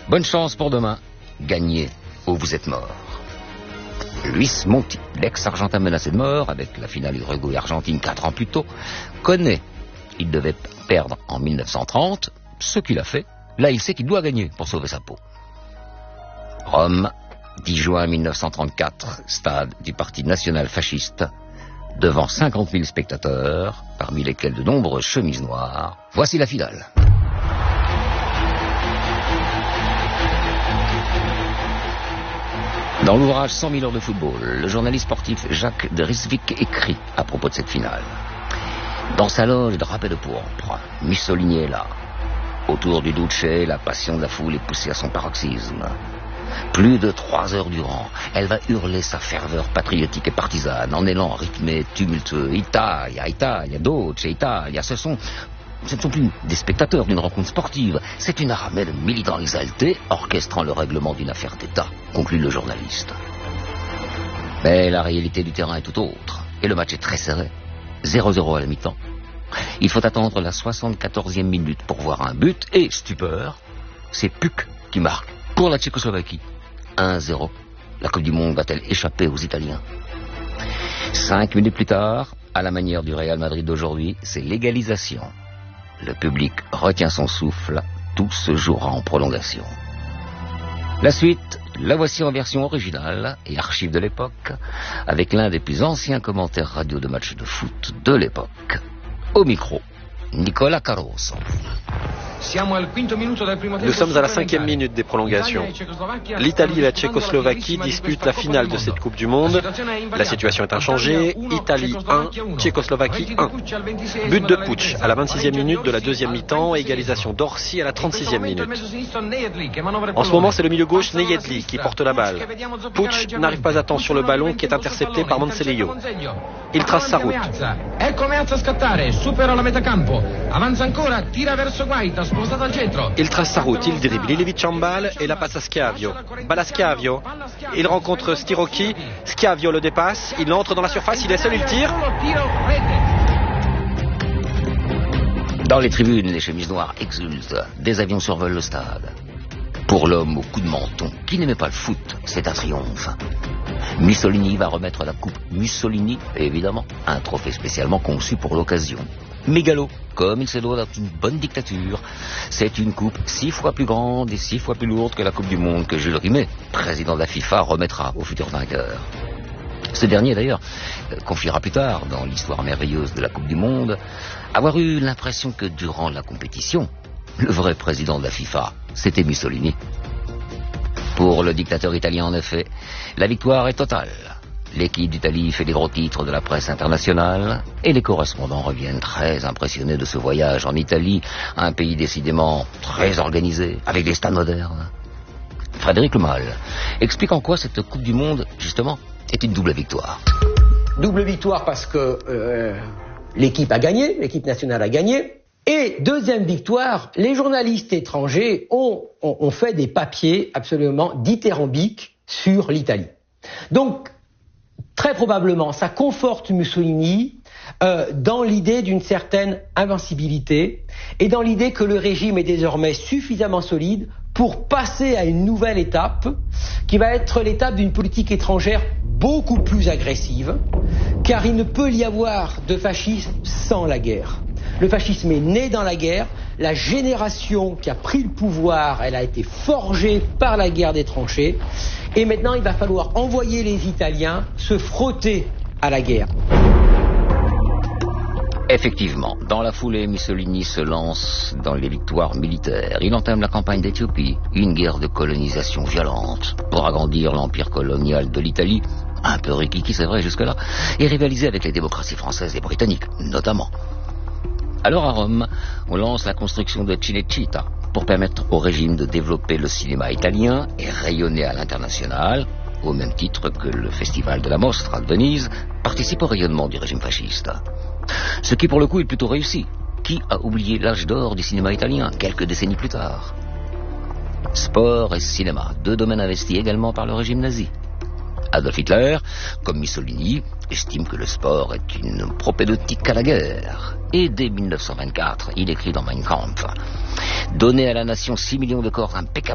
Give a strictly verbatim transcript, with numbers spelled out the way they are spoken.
Bonne chance pour demain. Gagnez ou vous êtes mort. Luis Monti, l'ex-argentin menacé de mort, avec la finale Uruguay-Argentine quatre ans plus tôt, connaît. Il devait perdre en mille neuf cent trente, ce qu'il a fait. Là, il sait qu'il doit gagner pour sauver sa peau. Rome, dix juin mille neuf cent trente-quatre, stade du Parti national fasciste, devant cinquante mille spectateurs, parmi lesquels de nombreuses chemises noires. Voici la finale. Dans l'ouvrage cent mille heures de football, le journaliste sportif Jacques de Rijswijk écrit à propos de cette finale. Dans sa loge drapée de pourpre, Mussolini est là. Autour du Duce, la passion de la foule est poussée à son paroxysme. Plus de trois heures durant, elle va hurler sa ferveur patriotique et partisane, en élan rythmé, tumultueux. Italia, Italia, Duce, Italia, ce sont... Ce ne sont plus des spectateurs d'une rencontre sportive, c'est une armée de militants exaltés orchestrant le règlement d'une affaire d'État, conclut le journaliste. Mais la réalité du terrain est tout autre, et le match est très serré. zéro zéro à la mi-temps. Il faut attendre la soixante-quatorzième minute pour voir un but, et stupeur, c'est Puck qui marque pour la Tchécoslovaquie. un zéro. La Coupe du Monde va-t-elle échapper aux Italiens? Cinq minutes plus tard, à la manière du Real Madrid d'aujourd'hui, c'est l'égalisation. Le public retient son souffle, tout se jouera en prolongation. La suite, la voici en version originale et archive de l'époque, avec l'un des plus anciens commentaires radio de matchs de foot de l'époque. Au micro, Nicola Caruso. Nous sommes à la cinquième minute des prolongations. L'Italie et la Tchécoslovaquie disputent la finale de cette Coupe du Monde. La situation est inchangée. Italie un, Tchécoslovaquie un. But de Pucci à la vingt-sixième minute de la deuxième mi-temps et égalisation d'Orsi à la trente-sixième minute. En ce moment, c'est le milieu gauche Nejedly qui porte la balle. Pucci n'arrive pas à temps sur le ballon qui est intercepté par Mancelio. Il trace sa route. Il trace sa route, il dribble, il évite Chambal et la passe à Schiavio. Balle à Schiavio. Il rencontre Stirocchi. Schiavio le dépasse. Il entre dans la surface, il est seul, il tire. Dans les tribunes, les chemises noires exultent. Des avions survolent le stade. Pour l'homme au coup de menton, qui n'aimait pas le foot, c'est un triomphe. Mussolini va remettre la coupe Mussolini, et évidemment, un trophée spécialement conçu pour l'occasion. Mégalo, comme il se doit dans une bonne dictature, c'est une coupe six fois plus grande et six fois plus lourde que la Coupe du Monde que Jules Rimet, président de la FIFA, remettra au futur vainqueur. Ce dernier, d'ailleurs, confiera plus tard, dans l'histoire merveilleuse de la Coupe du Monde, avoir eu l'impression que durant la compétition, le vrai président de la FIFA, c'était Mussolini. Pour le dictateur italien, en effet, la victoire est totale. L'équipe d'Italie fait les gros titres de la presse internationale et les correspondants reviennent très impressionnés de ce voyage en Italie, un pays décidément très organisé, avec des stades modernes. Frédéric Lemal explique en quoi cette Coupe du Monde, justement, est une double victoire. Double victoire parce que euh, l'équipe a gagné, l'équipe nationale a gagné. Et deuxième victoire, les journalistes étrangers ont, ont, ont fait des papiers absolument dithyrambiques sur l'Italie. Donc, très probablement, ça conforte Mussolini euh, dans l'idée d'une certaine invincibilité et dans l'idée que le régime est désormais suffisamment solide pour passer à une nouvelle étape qui va être l'étape d'une politique étrangère beaucoup plus agressive, car il ne peut y avoir de fascisme sans la guerre. Le fascisme est né dans la guerre, la génération qui a pris le pouvoir, elle a été forgée par la guerre des tranchées, et maintenant il va falloir envoyer les Italiens se frotter à la guerre. Effectivement, dans la foulée, Mussolini se lance dans les victoires militaires. Il entame la campagne d'Éthiopie, une guerre de colonisation violente, pour agrandir l'empire colonial de l'Italie, un peu rikiki c'est vrai jusque-là, et rivaliser avec les démocraties françaises et britanniques, notamment. Alors à Rome, on lance la construction de Cinecittà pour permettre au régime de développer le cinéma italien et rayonner à l'international, au même titre que le festival de la Mostra de Venise participe au rayonnement du régime fasciste. Ce qui pour le coup est plutôt réussi. Qui a oublié l'âge d'or du cinéma italien quelques décennies plus tard? Sport et cinéma, deux domaines investis également par le régime nazi. Adolf Hitler, comme Mussolini, estime que le sport est une propédeutique à la guerre. Et dès mille neuf cent vingt-quatre, il écrit dans Mein Kampf: donner à la nation six millions de corps impeccablement